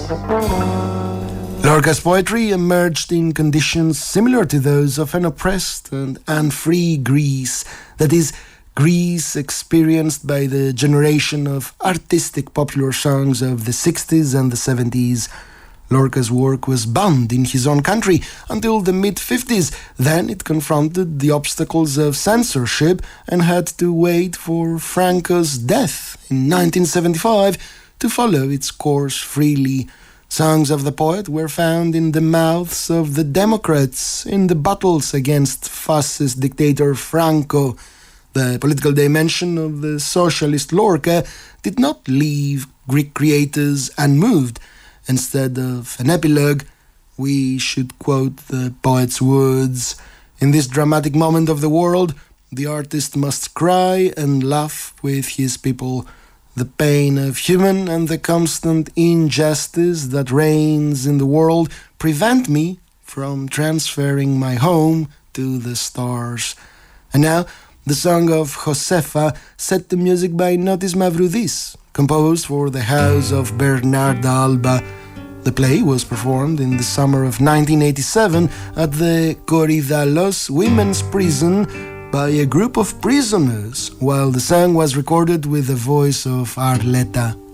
Lorca's poetry emerged in conditions similar to those of an oppressed and unfree Greece, that is, Greece experienced by the generation of artistic popular songs of the 60s and the 70s. Lorca's work was banned in his own country until the mid-50s. Then it confronted the obstacles of censorship and had to wait for Franco's death in 1975 to follow its course freely. Songs of the poet were found in the mouths of the Democrats in the battles against fascist dictator Franco. The political dimension of the socialist Lorca did not leave Greek creators unmoved. Instead of an epilogue, we should quote the poet's words: "In this dramatic moment of the world, the artist must cry and laugh with his people. The pain of human and the constant injustice that reigns in the world prevent me from transferring my home to the stars." And now, the song of Josefa, set to music by Notis Mavroudis, composed for the house of Bernarda Alba. The play was performed in the summer of 1987 at the Korydallos Women's Prison by a group of prisoners, while the song was recorded with the voice of Arleta.